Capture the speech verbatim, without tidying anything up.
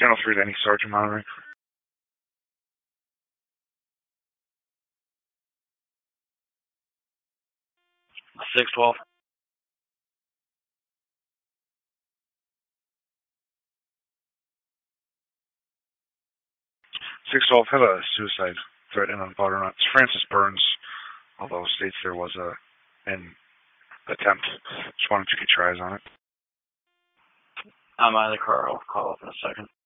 Channel three to any sergeant monitoring. six twelve. six twelve had a suicide threat in on Butternut. It's Francis Burns, although states there was a an attempt. Just wanted to get your eyes on it. I'm out of the car. I'll call up in a second.